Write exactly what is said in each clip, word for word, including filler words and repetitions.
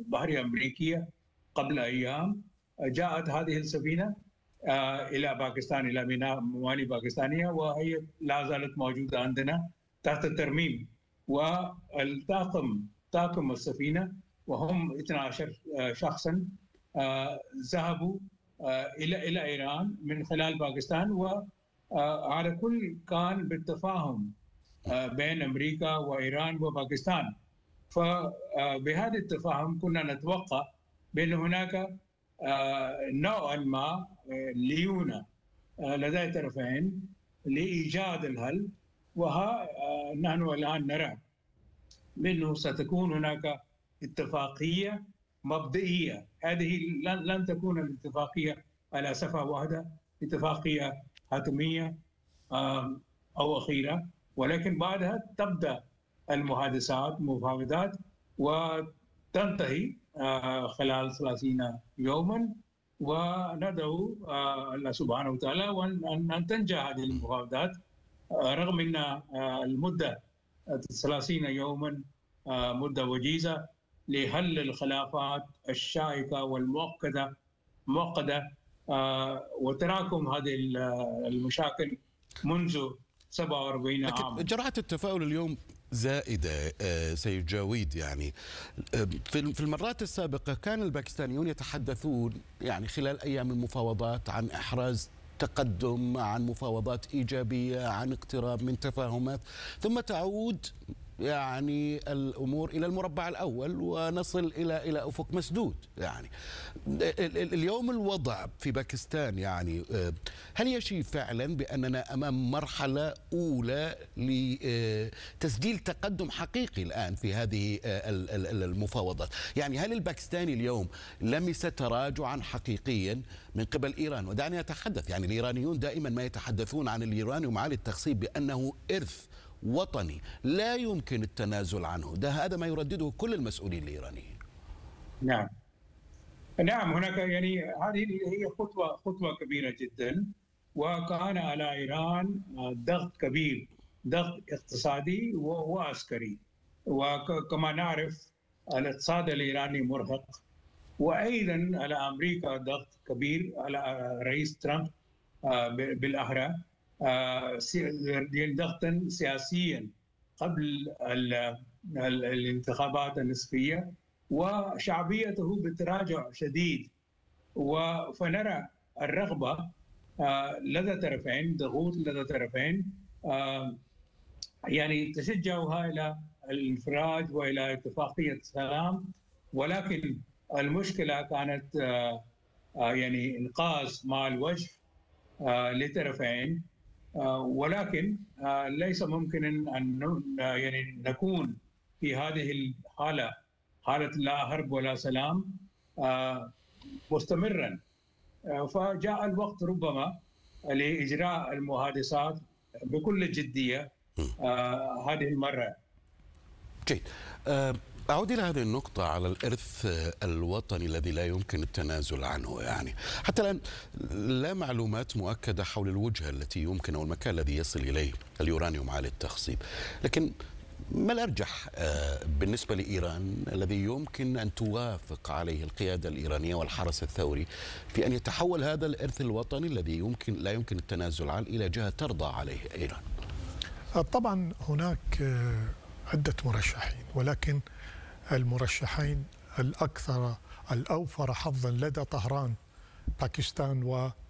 بحرية أمريكية قبل أيام. جاءت هذه السفينة إلى باكستان، إلى ميناء موانئ باكستانية، وهي لا زالت موجودة عندنا تحت الترميم. والطاقم طاقم السفينة وهم اثنا عشر شخصا ذهبوا إلى إلى إيران من خلال باكستان، وعلى كل كان بالتفاهم بين أمريكا وإيران وباكستان. فبهذا التفاهم كنا نتوقع بأن هناك نوعا ما ليونة لدى الطرفين لإيجاد الحل، وها نحن الآن نرى بأنه ستكون هناك اتفاقية مبدئية. هذه لن تكون الاتفاقية على صفحة واحدة، اتفاقية حتمية أو أخيرة، ولكن بعدها تبدأ المحادثات مفاوضات وتنتهي خلال ثلاثين يوما، وندعو الله سبحانه وتعالى أن تنجح هذه المفاوضات رغم أن المدة ثلاثين يوما مدة وجيزة لحل الخلافات الشائكة والمؤقتة مؤقتة وتراكم هذه المشاكل منذ سبعة وأربعين عاما. جرعة التفاؤل اليوم زائدة سيد جاويد. يعني في المرات السابقة كان الباكستانيون يتحدثون يعني خلال أيام المفاوضات عن إحراز تقدم، عن مفاوضات إيجابية، عن اقتراب من تفاهمات، ثم تعود يعني الأمور إلى المربع الأول ونصل إلى إلى أفق مسدود. يعني اليوم الوضع في باكستان يعني هل يشير فعلا بأننا أمام مرحلة أولى لتسجيل تقدم حقيقي الآن في هذه المفاوضات؟ يعني هل الباكستاني اليوم لمس تراجعا حقيقيا من قبل إيران؟ ودعني أتحدث، يعني الإيرانيون دائما ما يتحدثون عن اليورانيوم ومعالي التخصيب بأنه إرث وطني لا يمكن التنازل عنه. ده هذا ما يردده كل المسؤولين الإيرانيين. نعم نعم هناك يعني هذه هي خطوة خطوة كبيرة جدا، وكان على إيران ضغط كبير، ضغط اقتصادي وعسكري، وكما نعرف الاقتصاد الإيراني مرهق، وأيضا على أمريكا ضغط كبير على رئيس ترامب بالأحرى ضغطا سياسيا قبل الانتخابات النصفية، وشعبيته بتراجع شديد. فنرى الرغبة لدى طرفين، ضغوط لدى طرفين يعني تشجعها إلى الانفراج وإلى اتفاقية سلام، ولكن المشكلة كانت يعني إنقاذ مع الوجه لطرفين، ولكن ليس ممكن أن يعني نكون في هذه الحالة، حالة لا حرب ولا سلام، مستمرا. فجاء الوقت ربما لإجراء المحادثات بكل جدية هذه المرة. جيد. أعود إلى هذه النقطة على الإرث الوطني الذي لا يمكن التنازل عنه. يعني حتى الآن لا معلومات مؤكدة حول الوجهة التي يمكن أو المكان الذي يصل إليه اليورانيوم عالي التخصيب، لكن ما الأرجح بالنسبة لإيران الذي يمكن أن توافق عليه القيادة الإيرانية والحرس الثوري في أن يتحول هذا الإرث الوطني الذي يمكن لا يمكن التنازل عنه إلى جهة ترضى عليه إيران؟ طبعا هناك عدة مرشحين، ولكن المرشحين الأكثر الأوفر حظا لدى طهران باكستان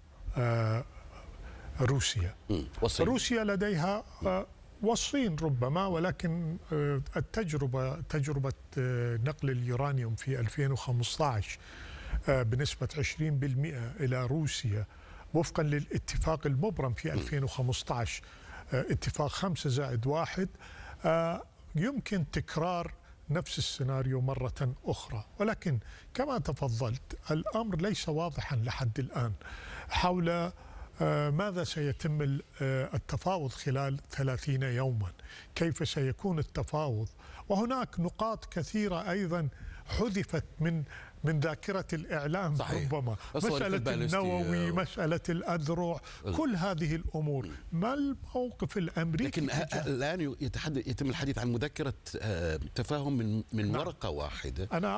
وروسيا. روسيا لديها والصين ربما، ولكن التجربة تجربة نقل اليورانيوم في ألفين وخمسة عشر بنسبة عشرين بالمئة إلى روسيا وفقا للاتفاق المبرم في ألفين وخمسة عشر، اتفاق خمسة زائد واحد، يمكن تكرار نفس السيناريو مرة أخرى. ولكن كما تفضلت الأمر ليس واضحا لحد الآن حول ماذا سيتم التفاوض خلال ثلاثين يوما، كيف سيكون التفاوض، وهناك نقاط كثيرة أيضا حذفت من من ذاكرة الإعلام. صحيح. ربما مسألة النووي، مسألة الأذرع، كل هذه الأمور. ما الموقف الأمريكي؟ لكن الآن يتم الحديث عن مذكرة تفاهم من من ورقة واحدة. أنا